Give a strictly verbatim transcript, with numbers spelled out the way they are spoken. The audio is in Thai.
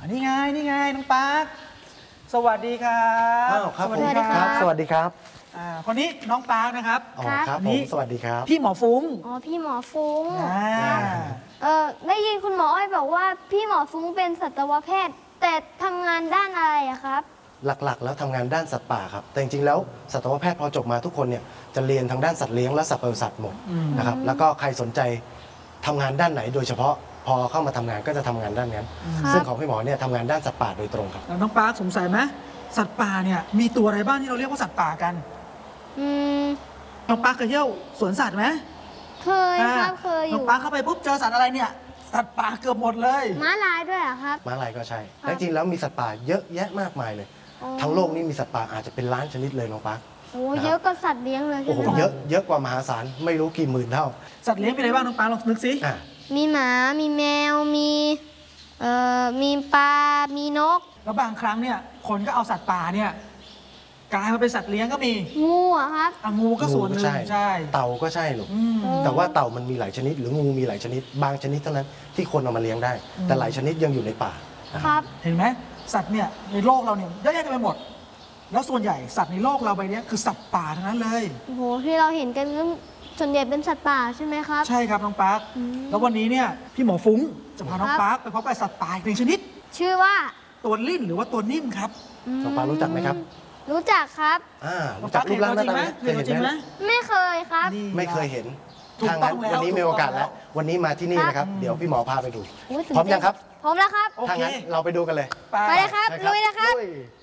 นี่ไงนี่ไงน้องปาร์คสวัสดีครับอ้าวครับสวัสผมดีคครัรับบสวัสดีครับอ่าคนนี้น้องปาร์คนะครับอ๋อครับอันผนี้มสวัสดีครับพี่หมอฟุ้งอ๋อพี่หมอฟุ้งอ่าเออได้ยินคุณหมออ้อยบอกว่าพี่หมอฟุ้งเป็นสัตวแพทย์ แต่ทำงานด้านอะไรอะครับหลักๆ แล้วทำงานด้านสัตว์ป่าครับแต่จริงๆแล้วสัตวแพทย์พอจบมาทุกคนเนี่ยจะเรียนทางด้านสัตว์เลี้ยงและสัตว์ปศุสัตว์หมดนะครับแล้วก็ใครสนใจทำงานด้านไหนโดยเฉพาะพอเข้ามาทำงานก็จะทำงานด้านนั้นครับซึ่งของพี่หมอเนี่ยทำงานด้านสัตว์ป่าโดยตรงครับแล้วน้องปาร์คสงสัยไหมสัตว์ป่าเนี่ยมีตัวอะไรบ้างที่เราเรียกว่าสัตว์ป่ากันอืมน้องปาร์คเคยเที่ยวสวนสัตว์ไหมเคยครับเคยอน้องยู่ปาร์คเข้าไปปุ๊บเจอสัตว์อะไรเนี่ยสัตว์ป่าเกือบหมดเลยม้าลายด้วยเหรอครับม้าลายก็ใช่แต่จริงๆแล้วมีสัตว์ป่าเยอะแยะมากมายเลยอ๋อทั้งโลกนี้มีสัตว์ป่าอาจจะเป็นล้านชนิดเลยน้องปาร์คโอ้เยอะก็สัตว์เลี้ยงเลยโอ้ใช่ไหโหมเยอะเยอะกว่ามหาศาลไม่รู้กี่หมื่นเท่าสัตว์เลี้ยงเป็นอะไรบ้างน้องปาร์คลองนึกสิอ่ะมีหมา มีแมว มีเอ่อมีปลา มีนกแล้วบางครั้งเนี่ยคนก็เอาสัตว์ป่าเนี่ยกลายมาเป็นสัตว์เลี้ยงก็มีงูอะครับอ่ะงูก็ส่วนหนึ่งใช่ใช่เต่าก็ใช่ลูกอืมแต่ว่าเต่ามันมีหลายชนิด หรืองูมีหลายชนิด บางชนิดเท่านั้นที่คนเอามาเลี้ยงได้ แต่หลายชนิดยังอยู่ในป่านะคครับรับเห็นไหมสัตว์เนี่ยในโลกเราเนี่ยเยอะแยะเต็มไปหมด แล้วส่วนใหญ่สัตว์ในโลกเราใบเนี้ยคือสัตว์ป่าทั้งนั้นเลยโอ้โหที่เราเห็นกันก็ส่วนใหญ่เป็นสัตว์ป่าใช่ไหมครับใช่ครับน้องปาร์คอืมแล้ววันนี้เนี่ยพี่หมอฟุ้งจะพาน้องครับปาร์คไปพบกับสัตว์ป่าอีกหนึ่งชนิดชื่อว่าตัวลิ่นหรือว่าตัวนิ่มครับน้องปารู้จักไหมครับรู้จักครับอ่าน้องรู้จักปาร์ครูปร่างหน้าตาไหมเห็นตัวจริงไหมไม่เคยครับนี่ไม่เคยเห็นถูกถ้าต้งั้อน งแล้ววันนี้มีโอกาสถูกต้แล้องวแล้ววันนี้มาที่นี่นะครับ เดี๋ยวพี่หมอพาไปดูโอ้ยตื่นพร้อมเต้นยังครับพร้อมแล้วครับโอถ้าเคงั้นเราไปดูกันเลยไปเลยครับไปลุยนะครับลุย